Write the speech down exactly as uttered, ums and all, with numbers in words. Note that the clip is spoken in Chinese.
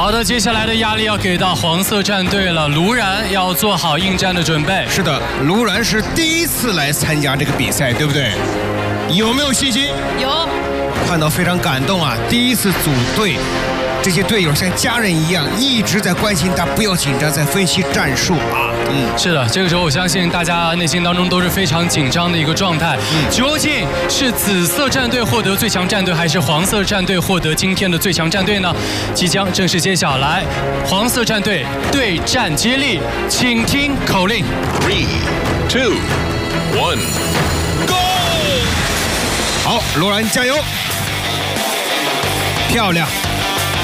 好的，接下来的压力要给到黄色战队了，卢然要做好应战的准备。 是的，卢然是第一次来参加这个比赛，对不对？有没有信心？ 有。 看到非常感动啊！第一次组队，这些队友像家人一样，一直在关心他，不要紧张，在分析战术啊。 嗯，是的，这个时候我相信大家内心当中都是非常紧张的一个状态。嗯，究竟是紫色战队获得最强战队，还是黄色战队获得今天的最强战队呢？即将正式揭晓，来，黄色战队对战接力，请听口令 ：three, two, one, go！ 好，罗兰加油！漂亮。